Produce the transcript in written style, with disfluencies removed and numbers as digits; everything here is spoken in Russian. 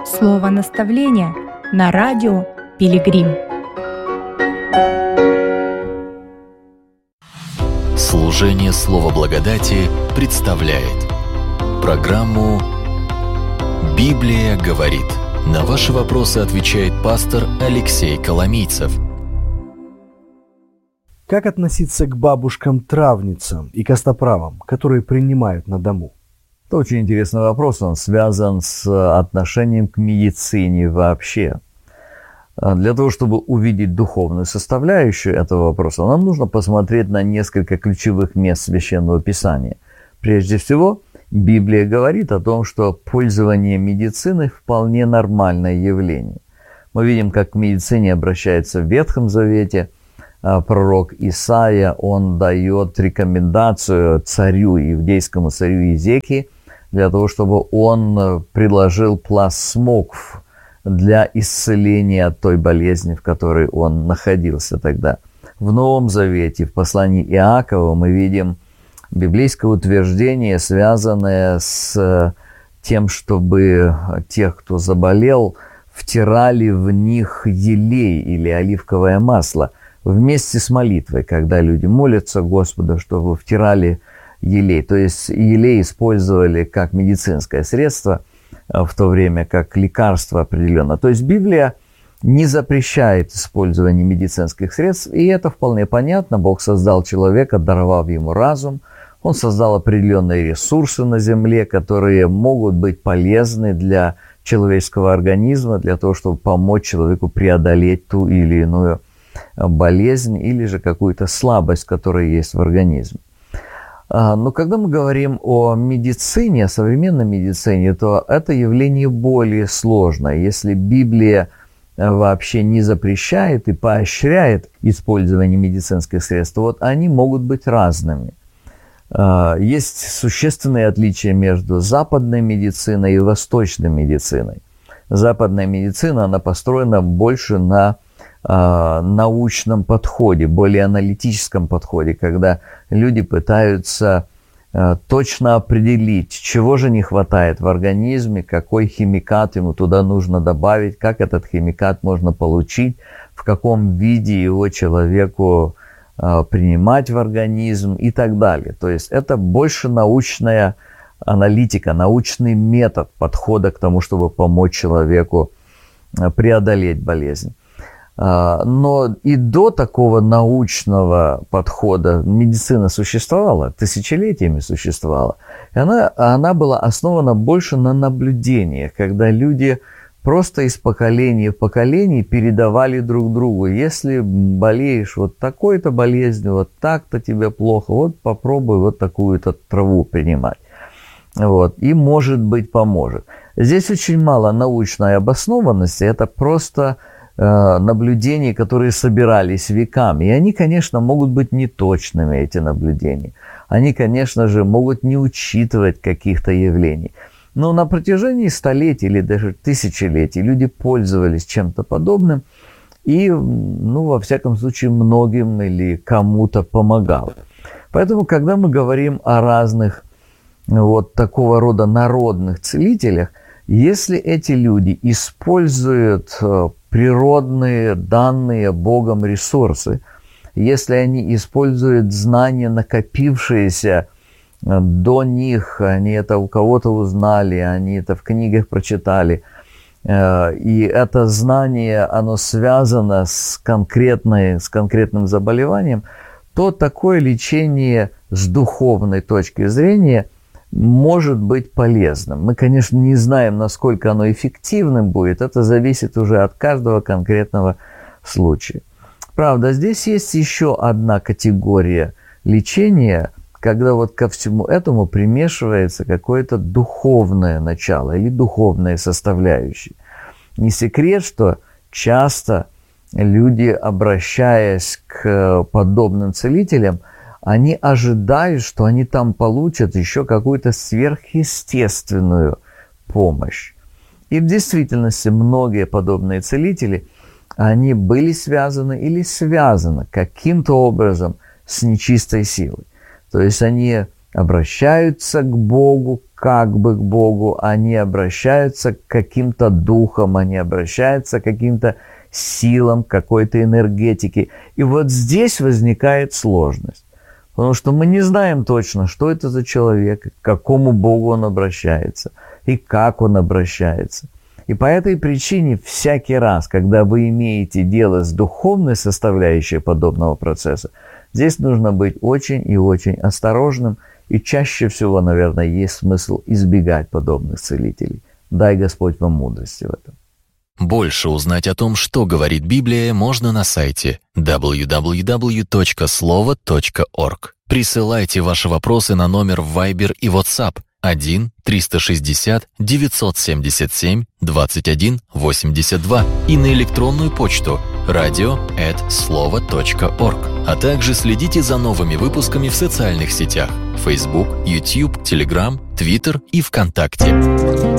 Слово наставления на радио Пилигрим. Служение Слова Благодати представляет программу «Библия говорит». На ваши вопросы отвечает пастор Алексей Коломийцев. Как относиться к бабушкам-травницам и костоправам, которые принимают на дому? Это очень интересный вопрос, он связан с отношением к медицине вообще. Для того, чтобы увидеть духовную составляющую этого вопроса, нам нужно посмотреть на несколько ключевых мест Священного Писания. Прежде всего, Библия говорит о том, что пользование медициной вполне нормальное явление. Мы видим, как к медицине обращается в Ветхом Завете пророк Исаия. Он дает рекомендацию царю, иудейскому царю Иезекии, для того, чтобы он предложил пластмокв для исцеления от той болезни, в которой он находился тогда. В Новом Завете, в послании Иакова, мы видим библейское утверждение, связанное с тем, чтобы тех, кто заболел, втирали в них елей или оливковое масло вместе с молитвой, когда люди молятся Господу, чтобы втирали елей. То есть елей использовали как медицинское средство, в то время как лекарство определенно. То есть Библия не запрещает использование медицинских средств, и это вполне понятно. Бог создал человека, даровав ему разум. Он создал определенные ресурсы на земле, которые могут быть полезны для человеческого организма, для того, чтобы помочь человеку преодолеть ту или иную болезнь или же какую-то слабость, которая есть в организме. Но когда мы говорим о медицине, о современной медицине, то это явление более сложное. Если Библия вообще не запрещает и поощряет использование медицинских средств, то вот они могут быть разными. Есть существенные отличия между западной медициной и восточной медициной. Западная медицина, она построена больше на научном подходе, более аналитическом подходе, когда люди пытаются точно определить, чего же не хватает в организме, какой химикат ему туда нужно добавить, как этот химикат можно получить, в каком виде его человеку принимать в организм и так далее. То есть это больше научная аналитика, научный метод подхода к тому, чтобы помочь человеку преодолеть болезнь. Но и до такого научного подхода медицина существовала, тысячелетиями существовала. И она была основана больше на наблюдениях, когда люди просто из поколения в поколение передавали друг другу: если болеешь вот такой-то болезнью, вот так-то тебе плохо, вот попробуй вот такую-то траву принимать. Вот, и, может быть, поможет. Здесь очень мало научной обоснованности, это просто наблюдений, которые собирались веками. И они, конечно, могут быть неточными, эти наблюдения. Они, конечно же, могут не учитывать каких-то явлений. Но на протяжении столетий или даже тысячелетий люди пользовались чем-то подобным и, во всяком случае, многим или кому-то помогало. Поэтому, когда мы говорим о разных вот такого рода народных целителях, если эти люди используют природные, данные Богом ресурсы, если они используют знания, накопившиеся до них, они это у кого-то узнали, они это в книгах прочитали, и это знание, оно связано с конкретным заболеванием, то такое лечение с духовной точки зрения может быть полезным. Мы, конечно, не знаем, насколько оно эффективным будет. Это зависит уже от каждого конкретного случая. Правда, здесь есть еще одна категория лечения, когда вот ко всему этому примешивается какое-то духовное начало или духовная составляющая. Не секрет, что часто люди, обращаясь к подобным целителям, они ожидают, что они там получат еще какую-то сверхъестественную помощь. И в действительности многие подобные целители, они были связаны или связаны каким-то образом с нечистой силой. То есть они обращаются к Богу, как бы к Богу, они обращаются к каким-то духам, они обращаются к каким-то силам, какой-то энергетике. И вот здесь возникает сложность. Потому что мы не знаем точно, что это за человек, к какому Богу он обращается и как он обращается. И по этой причине всякий раз, когда вы имеете дело с духовной составляющей подобного процесса, здесь нужно быть очень и очень осторожным, и чаще всего, наверное, есть смысл избегать подобных целителей. Дай Господь вам мудрости в этом. Больше узнать о том, что говорит Библия, можно на сайте www.slovo.org. Присылайте ваши вопросы на номер в Viber и WhatsApp 1-360-977-21-82 и на электронную почту radio@slovo.org. А также следите за новыми выпусками в социальных сетях Facebook, YouTube, Telegram, Twitter и ВКонтакте.